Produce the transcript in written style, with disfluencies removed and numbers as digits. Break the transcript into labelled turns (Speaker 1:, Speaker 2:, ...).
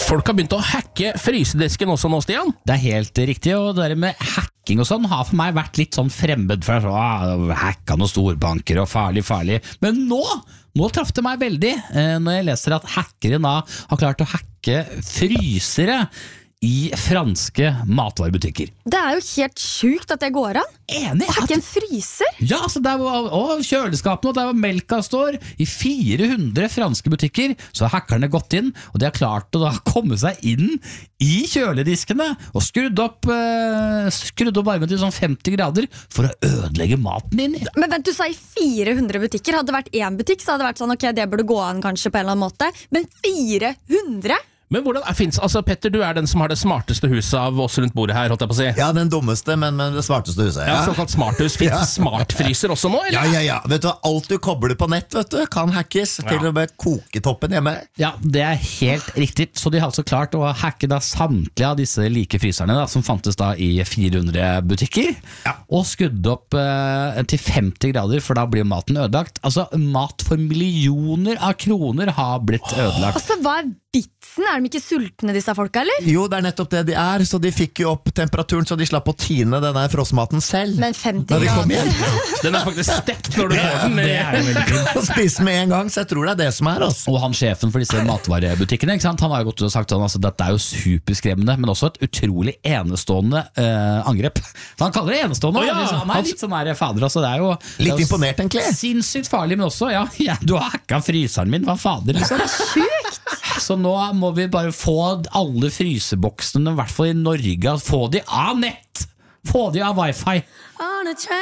Speaker 1: Folk har begynt å hacke frysedisken også nå, Stian.
Speaker 2: Det helt riktig, og det der med hacking og sånn har for meg vært litt sånn fremmed, for hacka noen storbanker og farlig. Men nå traff det meg veldig når jeg leser at hackere da har klart å hacke frysere i franske matvarebutikker.
Speaker 3: Det jo helt sjukt at det går an.
Speaker 2: Enig.
Speaker 3: Å hacke en fryser?
Speaker 2: Ja, så der var kjøleskapene, og der var melka står. I 400 franske butikker så har hackerne gått inn, og de har klart å da komme seg inn i kjølediskene og skrudd opp varmen til sånn 50 grader for å ødelegge maten inni.
Speaker 3: Men vent, du sa i 400 butikker. Hadde det vært én butikk, så hadde det vært sånn, ok, det burde gå an kanskje på en eller annen måte. Men 400?
Speaker 1: Men hvordan finnes, altså Petter, du den som har det smarteste huset av oss rundt bordet her, holdt jeg på å si.
Speaker 4: Ja, den dummeste, men det smarteste huset.
Speaker 1: Ja, såkalt smarthus. Finnes smartfryser også nå, eller?
Speaker 4: Ja. Vet du, alt du kobler på nett, vet du, kan hackes. Til og med koketoppen hjemme.
Speaker 2: Ja, det helt riktig. Så de har altså klart å hacke da samtlige av disse like fryserne da, som fantes da i 400 butikker, og skudde opp til 50 grader, for da blir maten ødelagt. Altså, mat for millioner av kroner har blitt ødelagt.
Speaker 3: Altså, hva vitsen? De ikke sultne, disse folka, eller?
Speaker 4: Jo, det nettopp det de så de fikk jo opp temperaturen, så de slapp å tine denne frostmaten selv.
Speaker 3: Men 50
Speaker 4: når de kom
Speaker 3: grader.
Speaker 4: hjem.
Speaker 1: Den faktisk stekt når du får den.
Speaker 2: Det jo veldig fint.
Speaker 4: Og spise med en gang, så jeg tror det det som altså.
Speaker 2: Og han sjefen for disse matvarebutikkene, ikke sant? Han har jo gått ut og sagt sånn, altså, dette jo superskremmende, men også et utrolig enestående angrep. Så han kaller det enestående, han litt sånn her fader, altså, det jo
Speaker 4: litt imponert egentlig.
Speaker 2: Sinnssykt farlig, men også, du har hacka fryseren min, hva fader, liksom.
Speaker 3: Sjukt!
Speaker 2: Så nå må vi bare få alle fryseboksene, i hvert fall i Norge, få de av nett, få de av wifi.